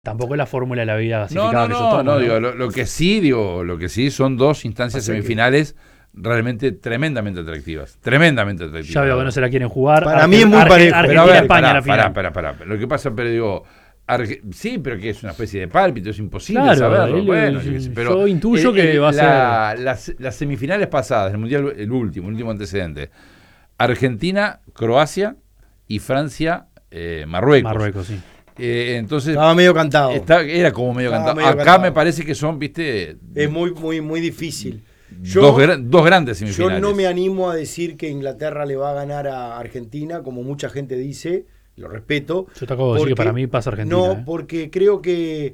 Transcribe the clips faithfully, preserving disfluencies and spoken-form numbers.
Tampoco es la fórmula de la vida no, gasificada no, que no, yo tomo. no, digo, lo, lo que sí, digo, lo que sí son dos instancias Pasa que- semifinales realmente tremendamente atractivas. Tremendamente atractivas. Ya veo que no se la quieren jugar. Para Arge- mí es muy Arge- parejo. Pero a Argentina, ver, España pará, la final. pará, pará, pará. Lo que pasa, pero digo, Arge- sí, pero que es una especie de pálpito, es imposible Claro, saberlo. él- Bueno, yo- yo, sé, pero yo intuyo el- que el- va a la- Las, las semifinales pasadas, el mundial, el último, el último antecedente, Argentina, Croacia y Francia, eh, Marruecos. Marruecos, sí. Eh, entonces Estaba medio cantado. está- era como medio Estaba cantado. medio Acá cantado. me parece que son, viste, Es muy, muy, muy difícil. Yo, dos, gra- dos grandes yo semifinales. no me animo a decir que Inglaterra le va a ganar a Argentina, como mucha gente dice, lo respeto. Yo te acabo de decir que porque- para mí pasa Argentina. No, ¿eh? porque creo que,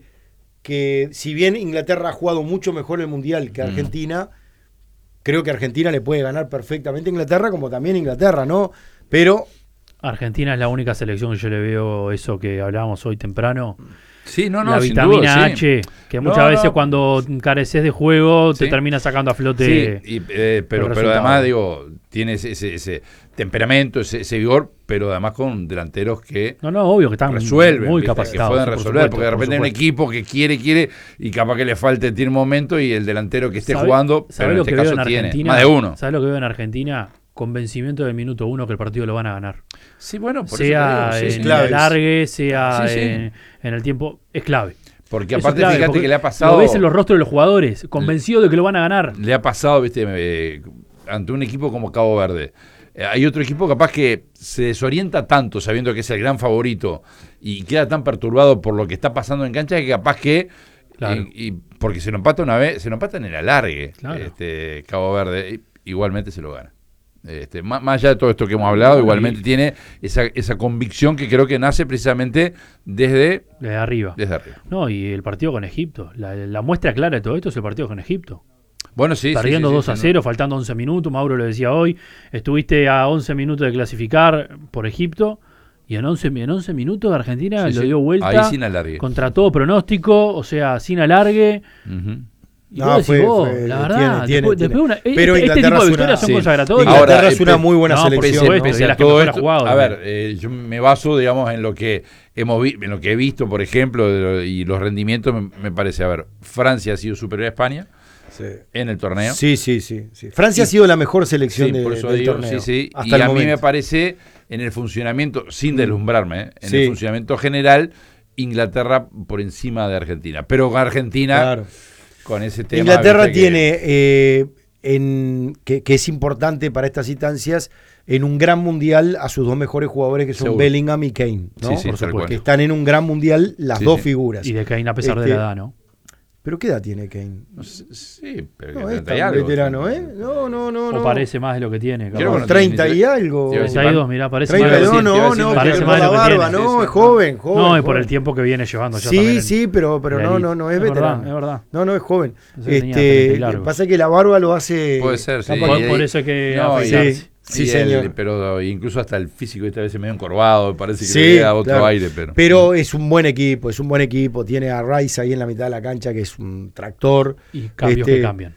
que si bien Inglaterra ha jugado mucho mejor el Mundial que Mm. Argentina, creo que Argentina le puede ganar perfectamente a Inglaterra, como también Inglaterra, ¿no? Pero Argentina es la única selección que yo le veo eso que hablábamos hoy temprano. Sí, no, no, la sin vitamina duda, sí. H, que No, muchas veces no. cuando careces de juego te Sí. termina sacando a flote. Sí, y, eh, pero, el pero resultado. además, digo, tiene ese, ese, ese temperamento, ese, ese vigor, pero además con delanteros que No, no, obvio que están resuelven, muy ¿viste? capacitados. que pueden sí, por resolver, supuesto, porque de por repente hay un supuesto. equipo que quiere, quiere, y capaz que le falte tiene un momento y el delantero que esté ¿Sabe- jugando, sabe pero en lo este que veo caso en tiene Argentina? más de uno. ¿Sabes lo que veo en Argentina? Convencimiento del minuto uno que el partido lo van a ganar. Sí, bueno, por Sea eso te digo, sí, en sí. clave. el alargue, sea Sí, sí. En, en el tiempo. Es clave. Porque Eso aparte es clave, fíjate porque que le ha pasado, Lo ves en los rostros de los jugadores, convencido de que lo van a ganar. le ha pasado, viste, eh, ante un equipo como Cabo Verde. Eh, hay otro equipo capaz que se desorienta tanto sabiendo que es el gran favorito y queda tan perturbado por lo que está pasando en cancha que capaz que Claro. eh, y porque se lo empata una vez, se lo empata en el alargue, Claro. este Cabo Verde, i- igualmente se lo gana. Este, más, más allá de todo esto que hemos hablado, Bueno, igualmente y- tiene esa, esa convicción que creo que nace precisamente desde, Desde arriba. desde arriba. No, y el partido con Egipto. La, la muestra clara de todo esto es el partido con Egipto. Bueno, sí, sí, Perdiendo sí, sí, dos a sí, cero, faltando once minutos, Mauro lo decía hoy. Estuviste a once minutos de clasificar por Egipto y en once, en once minutos Argentina Sí, lo sí. dio vuelta Ahí sin alargue. contra todo pronóstico, o sea, sin alargue. Ujú. Y No, vos decís, fue- vos, fue- la verdad, tiene, después, tiene, después tiene. una, este, Pero este Inglaterra tipo de es victorias una- son sí. consagratorias. Inglaterra Ahora, es una eh, muy buena no, por selección. supuesto, ¿no? y Pese a las que todo mejor ha esto, jugado a ver, también. eh, yo me baso, digamos, en lo que hemos vi- en lo que he visto, por ejemplo, de lo- y los rendimientos, me, me parece, a ver, Francia ha sido superior a España Sí. en el torneo. Sí, sí, sí, sí. Francia ha sido la mejor selección Sí, de- por eso del digo, torneo. sí, sí. Hasta Y el a mí momento. me parece, en el funcionamiento, sin deslumbrarme, ¿eh? en Sí. el funcionamiento general, Inglaterra por encima de Argentina. Pero con Argentina, Claro. con ese tema. Inglaterra viste, que- tiene, eh, en, que, que es importante para estas instancias, en un gran mundial a sus dos mejores jugadores que son Seguro. Bellingham y Kane, ¿no? Sí, sí, Por tal supuesto. cual. Que están en un gran mundial las Sí, dos sí. figuras. Y de Kane a pesar de Este, la edad, ¿no? ¿Pero qué edad tiene Kane? No sé, sí, pero No que es treinta y tan algo. veterano, ¿eh? No, no, no. O no. parece más de lo que tiene. Creo capaz. que no treinta tiene y ni- algo. Te iba a decir, treinta y dos, mirá, parece treinta más y de dos, lo que te iba a no, decir, no, parece que más por de la lo que barba, tiene. no, Sí, es sí. joven, joven. No, y por joven. el tiempo que viene llevando ya Sí, también. sí, pero, pero la no, elite. no, no es Es verdad, veterano. es verdad. No, no es joven. Pensé que tenía treinta y Este, largos. pasa que la barba lo hace. Puede ser, sí. capaz Por, que- por eso es que No, y- afeitarse. Sí. Sí, y señor. el- pero incluso hasta el físico esta vez medio encorvado, parece que Sí, le da otro claro. aire. Pero, Pero es un buen equipo, es un buen equipo. Tiene a Rice ahí en la mitad de la cancha, que es un tractor. Y cambios Este, que cambian.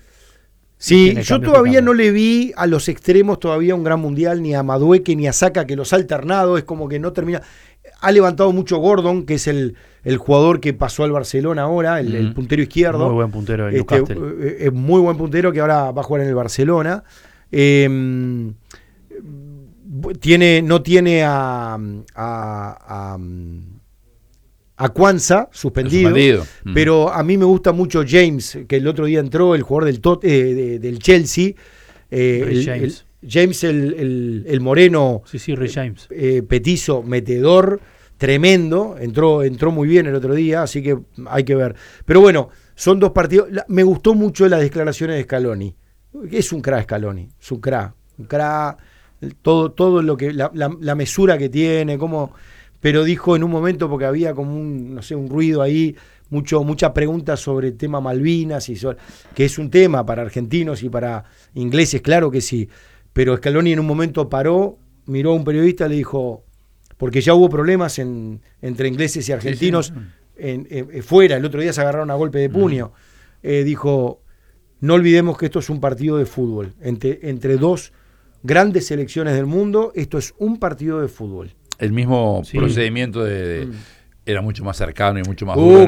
Sí, Tiene yo cambios todavía que no cambian. le vi a los extremos todavía un gran mundial, ni a Madueque ni a Saka, que los ha alternado, es como que no termina. Ha levantado mucho Gordon, que es el, el jugador que pasó al Barcelona ahora, el, el Ujú. puntero izquierdo. Muy buen puntero del Este, Newcastle. eh, es muy buen puntero que ahora va a jugar en el Barcelona. Eh, tiene, no tiene a, a, a, a Kwanza suspendido, suspendido. Mm. pero a mí me gusta mucho James, que el otro día entró, el jugador del, Tot- eh, de- del Chelsea. eh, Rhys el, James. el- James, el, el- el moreno Sí, sí, Rhys James. eh, petizo, metedor, tremendo, entró, entró muy bien el otro día, así que hay que ver. Pero bueno, son dos partidos. La- me gustó mucho las declaraciones de Scaloni. Es un crack Scaloni, es un crack, un crack, todo, todo lo que, la, la- la mesura que tiene, como, pero dijo en un momento, porque había como un, no sé, un ruido ahí, mucho, muchas preguntas sobre el tema Malvinas, y sobre, que es un tema para argentinos y para ingleses, claro que sí. Pero Scaloni en un momento paró, miró a un periodista y le dijo, porque ya hubo problemas en, entre ingleses y argentinos Sí, sí. en- en- fuera, el otro día se agarraron a golpe de puño. Eh, dijo, no olvidemos que esto es un partido de fútbol, entre, entre dos grandes selecciones del mundo, esto es un partido de fútbol. El mismo Sí. procedimiento de, de- Mm. era mucho más cercano y mucho más Uh, duro.